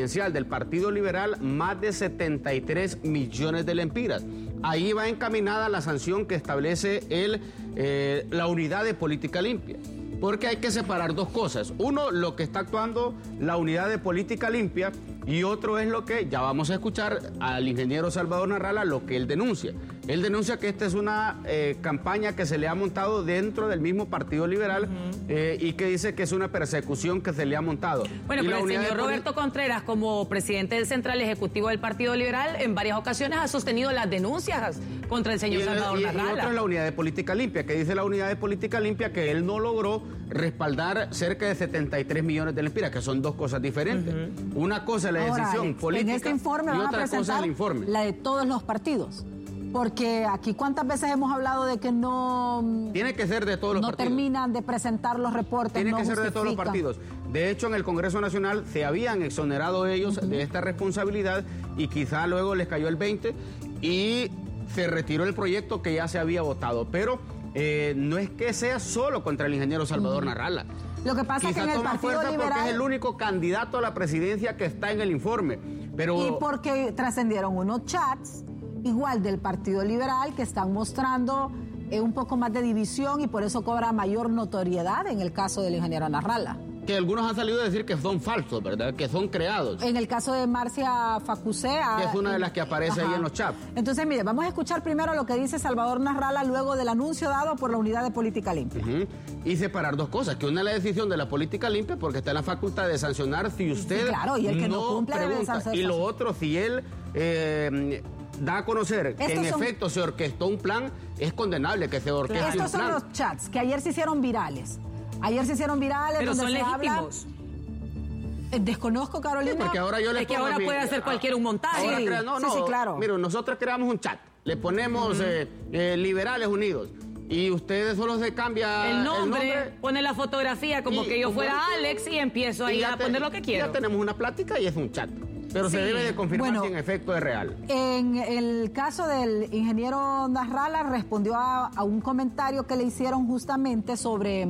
presidencial del Partido Liberal más de 73 millones de lempiras. Ahí va encaminada la sanción que establece la unidad de política limpia. Porque hay que separar dos cosas. Uno, lo que está actuando la unidad de política limpia, y otro es lo que, ya vamos a escuchar al ingeniero Salvador Narrala, lo que él denuncia. Él denuncia que esta es una campaña que se le ha montado dentro del mismo Partido Liberal y que dice que es una persecución que se le ha montado. Bueno, pero el señor Roberto Contreras, como presidente del Central Ejecutivo del Partido Liberal, en varias ocasiones ha sostenido las denuncias contra el señor Salvador Narrala. Y otra es la unidad de política limpia, que dice la unidad de política limpia que él no logró respaldar cerca de 73 millones de lempiras, que son dos cosas diferentes. Una cosa es la decisión política en este informe y van otra a cosa es el informe. La de todos los partidos. Porque aquí cuántas veces hemos hablado de que no... Tiene que ser de todos los partidos. No terminan de presentar los reportes, Tiene que ser de todos los partidos. De hecho, en el Congreso Nacional se habían exonerado ellos de esta responsabilidad y quizá luego les cayó el 20 y se retiró el proyecto que ya se había votado. Pero no es que sea solo contra el ingeniero Salvador Narrala. Lo que pasa es que en el Partido Liberal... porque es el único candidato a la presidencia que está en el informe. Pero... Y porque trascendieron unos chats igual del Partido Liberal que están mostrando un poco más de división y por eso cobra mayor notoriedad en el caso del ingeniero Narrala. Que algunos han salido a decir que son falsos, ¿verdad? Que son creados. En el caso de Marcia Facusé... Que es una de las que aparece ahí en los chats. Entonces, mire, vamos a escuchar primero lo que dice Salvador Narrala luego del anuncio dado por la unidad de política limpia. Y separar dos cosas, que una es la decisión de la política limpia porque está en la facultad de sancionar si usted sí, claro, y el que no cumple debe sancionar. Y lo otro, si él... da a conocer que en efecto se orquestó un plan, es condenable que se orqueste un plan. Estos son los chats que ayer se hicieron virales. Pero son legítimos. Desconozco, Carolina. Sí, porque ahora yo le pongo ahora puede hacer cualquiera un montaje. Sí, claro. Mire, nosotros creamos un chat, le ponemos Liberales Unidos. Y ustedes solo se cambia el nombre, pone la fotografía como que yo fuera Alex y empiezo ahí a poner lo que quiero. Ya tenemos una plática y es un chat. Pero se debe de confirmar si en efecto es real. En el caso del ingeniero Narrala respondió a un comentario que le hicieron justamente sobre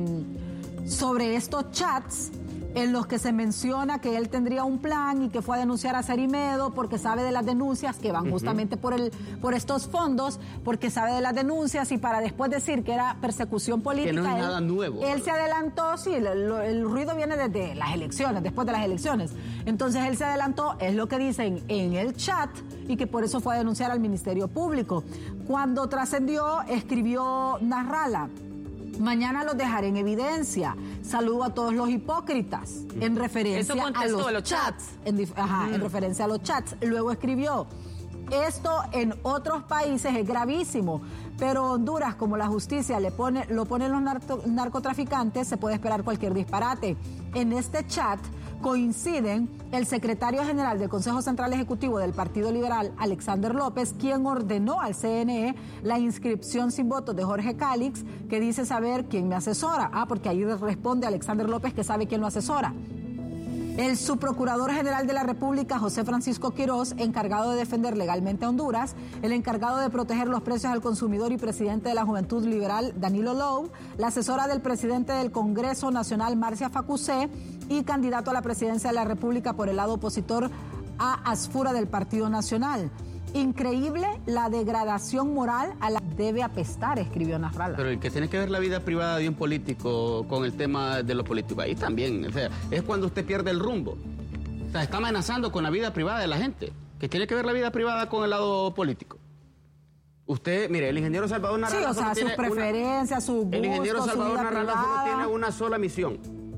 estos chats en los que se menciona que él tendría un plan y que fue a denunciar a Cerimedo porque sabe de las denuncias que van justamente por estos fondos, porque sabe de las denuncias y para después decir que era persecución política. Que no es nada nuevo. Él se adelantó, sí, el ruido viene desde las elecciones, después de las elecciones. Entonces él se adelantó, es lo que dicen en el chat y que por eso fue a denunciar al Ministerio Público. Cuando trascendió, escribió Narrala: mañana los dejaré en evidencia. Saludo a todos los hipócritas. En referencia a los chats. En referencia a los chats. Luego escribió: esto en otros países es gravísimo, pero Honduras, como la justicia lo ponen los narcotraficantes, se puede esperar cualquier disparate. En este chat coinciden el secretario general del Consejo Central Ejecutivo del Partido Liberal, Alexander López, quien ordenó al CNE la inscripción sin votos de Jorge Cálix, que dice saber quién me asesora. Porque ahí responde Alexander López que sabe quién lo asesora. El subprocurador general de la República, José Francisco Quirós, encargado de defender legalmente a Honduras, el encargado de proteger los precios al consumidor y presidente de la Juventud Liberal, Danilo Low, la asesora del presidente del Congreso Nacional, Marcia Facusé, y candidato a la presidencia de la República por el lado opositor a Asfura del Partido Nacional. Increíble la degradación moral a la que debe apestar, escribió Narrala. Pero el que tiene que ver la vida privada de un político con el tema de lo político, ahí también, o sea, es cuando usted pierde el rumbo. O sea, está amenazando con la vida privada de la gente, que tiene que ver la vida privada con el lado político. Usted, mire, el ingeniero Salvador Narrala... Sí, o sea, sus preferencias, sus gustos, el ingeniero Salvador Narrala solo tiene una sola misión: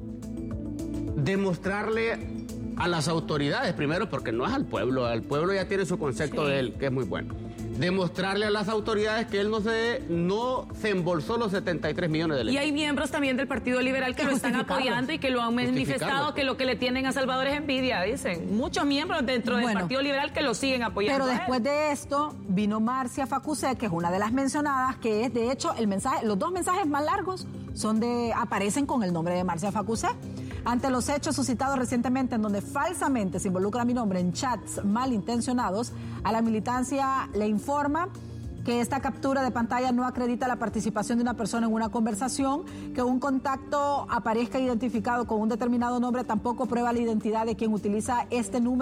demostrarle a las autoridades, primero porque no es al pueblo ya tiene su concepto de él, que es muy bueno. Demostrarle a las autoridades que él no se embolsó los 73 millones de dólares. Y hay miembros también del Partido Liberal que lo están apoyando y que lo han manifestado, que lo que le tienen a Salvador es envidia, dicen. Muchos miembros dentro del Partido Liberal que lo siguen apoyando. Pero después de esto vino Marcia Facusé, que es una de las mencionadas, que es de hecho el mensaje, los dos mensajes más largos aparecen con el nombre de Marcia Facusé. Ante los hechos suscitados recientemente en donde falsamente se involucra mi nombre en chats malintencionados, a la militancia le informa que esta captura de pantalla no acredita la participación de una persona en una conversación, que un contacto aparezca identificado con un determinado nombre tampoco prueba la identidad de quien utiliza este número